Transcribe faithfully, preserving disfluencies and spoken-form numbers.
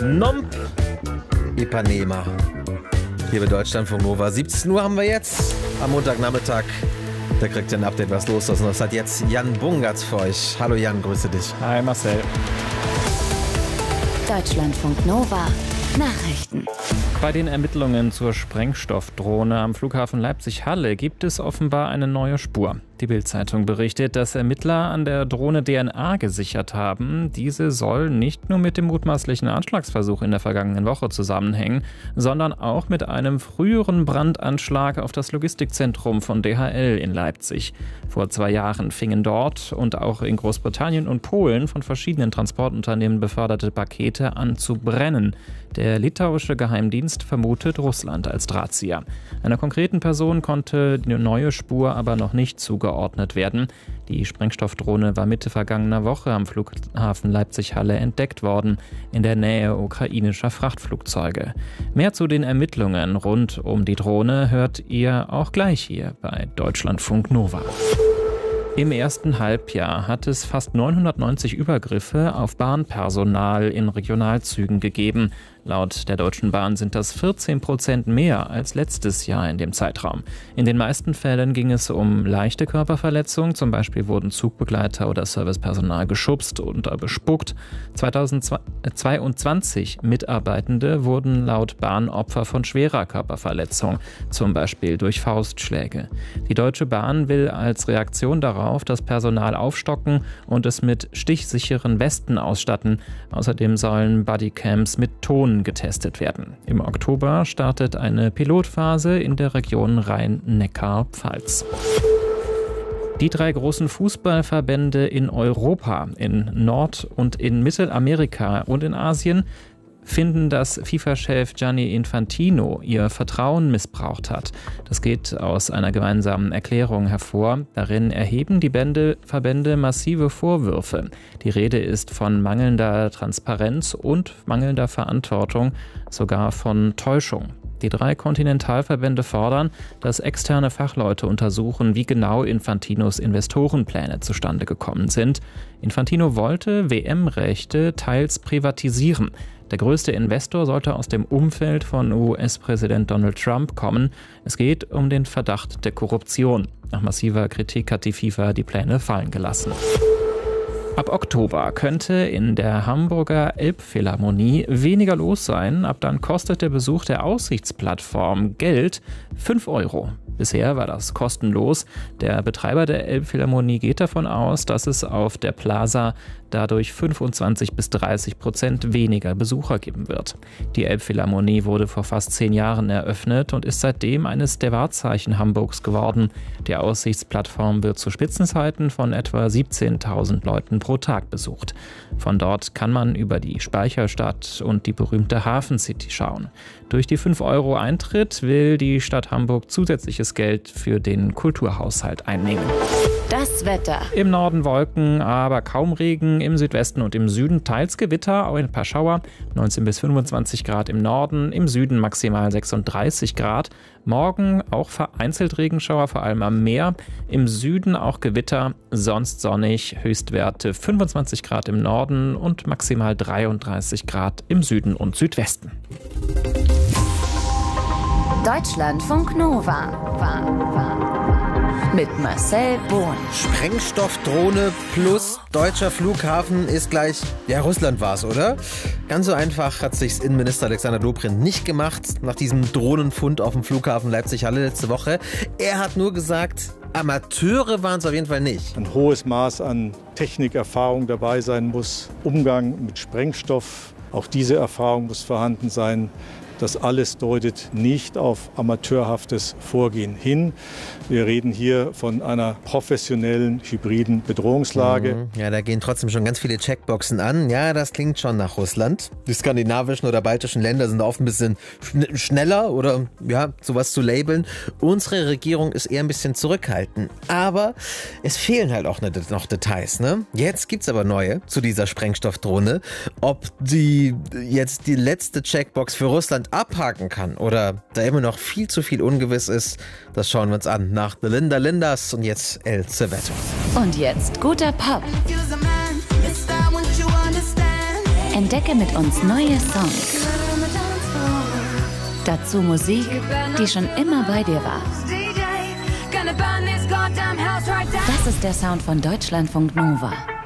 Phnom Ipanema. Hier bei Deutschlandfunk Nova. siebzehn Uhr haben wir jetzt am Montagnachmittag. Da kriegt ihr ein Update, was los ist. Und das hat jetzt Jan Bungartz für euch. Hallo Jan, grüße dich. Hi Marcel. Deutschlandfunk Nova. Nachrichten. Bei den Ermittlungen zur Sprengstoffdrohne am Flughafen Leipzig-Halle gibt es offenbar eine neue Spur. Die Bild-Zeitung berichtet, dass Ermittler an der Drohne D N A gesichert haben. Diese soll nicht nur mit dem mutmaßlichen Anschlagsversuch in der vergangenen Woche zusammenhängen, sondern auch mit einem früheren Brandanschlag auf das Logistikzentrum von D H L in Leipzig. Vor zwei Jahren fingen dort und auch in Großbritannien und Polen von verschiedenen Transportunternehmen beförderte Pakete an zu brennen. Der litauische Geheimdienst vermutet Russland als Drahtzieher. Einer konkreten Person konnte die neue Spur aber noch nicht zugeordnet werden. Die Sprengstoffdrohne war Mitte vergangener Woche am Flughafen Leipzig-Halle entdeckt worden, in der Nähe ukrainischer Frachtflugzeuge. Mehr zu den Ermittlungen rund um die Drohne hört ihr auch gleich hier bei Deutschlandfunk Nova. Im ersten Halbjahr hat es fast neunhundertneunzig Übergriffe auf Bahnpersonal in Regionalzügen gegeben. Laut der Deutschen Bahn sind das vierzehn Prozent mehr als letztes Jahr in dem Zeitraum. In den meisten Fällen ging es um leichte Körperverletzungen, zum Beispiel wurden Zugbegleiter oder Servicepersonal geschubst oder bespuckt. zweitausendzweiundzwanzig Mitarbeitende wurden laut Bahn Opfer von schwerer Körperverletzung, zum Beispiel durch Faustschläge. Die Deutsche Bahn will als Reaktion darauf das Personal aufstocken und es mit stichsicheren Westen ausstatten. Außerdem sollen Bodycams mit Ton getestet werden. Im Oktober startet eine Pilotphase in der Region Rhein-Neckar-Pfalz. Die drei großen Fußballverbände in Europa, in Nord- und in Mittelamerika und in Asien finden, dass FIFA-Chef Gianni Infantino ihr Vertrauen missbraucht hat. Das geht aus einer gemeinsamen Erklärung hervor. Darin erheben die Bände, Verbände massive Vorwürfe. Die Rede ist von mangelnder Transparenz und mangelnder Verantwortung, sogar von Täuschung. Die drei Kontinentalverbände fordern, dass externe Fachleute untersuchen, wie genau Infantinos Investorenpläne zustande gekommen sind. Infantino wollte W M-Rechte teils privatisieren. Der größte Investor sollte aus dem Umfeld von U S-Präsident Donald Trump kommen. Es geht um den Verdacht der Korruption. Nach massiver Kritik hat die FIFA die Pläne fallen gelassen. Ab Oktober könnte in der Hamburger Elbphilharmonie weniger los sein. Ab dann kostet der Besuch der Aussichtsplattform Geld, fünf Euro. Bisher war das kostenlos. Der Betreiber der Elbphilharmonie geht davon aus, dass es auf der Plaza dadurch fünfundzwanzig bis dreißig Prozent weniger Besucher geben wird. Die Elbphilharmonie wurde vor fast zehn Jahren eröffnet und ist seitdem eines der Wahrzeichen Hamburgs geworden. Die Aussichtsplattform wird zu Spitzenzeiten von etwa siebzehntausend Leuten pro Tag besucht. Von dort kann man über die Speicherstadt und die berühmte Hafen City schauen. Durch die fünf Euro Eintritt will die Stadt Hamburg zusätzliches Geld für den Kulturhaushalt einnehmen. Das Wetter. Im Norden Wolken, aber kaum Regen. Im Südwesten und im Süden teils Gewitter, auch ein paar Schauer. neunzehn bis fünfundzwanzig Grad im Norden, im Süden maximal sechsunddreißig Grad. Morgen auch vereinzelt Regenschauer, vor allem am Meer. Im Süden auch Gewitter, sonst sonnig. Höchstwerte fünfundzwanzig Grad im Norden und maximal dreiunddreißig Grad im Süden und Südwesten. Deutschlandfunk Nova. War, war. Mit Marcel Bohn. Sprengstoffdrohne plus deutscher Flughafen ist gleich, ja, Russland war's, oder? Ganz so einfach hat sich's Innenminister Alexander Dobrindt nicht gemacht nach diesem Drohnenfund auf dem Flughafen Leipzig-Halle letzte Woche. Er hat nur gesagt, Amateure waren es auf jeden Fall nicht. Ein hohes Maß an Technikerfahrung dabei sein muss, Umgang mit Sprengstoff, auch diese Erfahrung muss vorhanden sein. Das alles deutet nicht auf amateurhaftes Vorgehen hin. Wir reden hier von einer professionellen, hybriden Bedrohungslage. Ja, da gehen trotzdem schon ganz viele Checkboxen an. Ja, das klingt schon nach Russland. Die skandinavischen oder baltischen Länder sind oft ein bisschen schn- schneller oder ja, sowas zu labeln. Unsere Regierung ist eher ein bisschen zurückhaltend. Aber es fehlen halt auch noch Details, ne? Jetzt gibt's aber neue zu dieser Sprengstoffdrohne. Ob die jetzt die letzte Checkbox für Russland abhaken kann oder da immer noch viel zu viel ungewiss ist, das schauen wir uns an nach The Linda Lindas und jetzt El Civetto. Und jetzt guter Pop. Entdecke mit uns neue Songs. Dazu Musik, die schon immer bei dir war. Das ist der Sound von Deutschlandfunk Nova.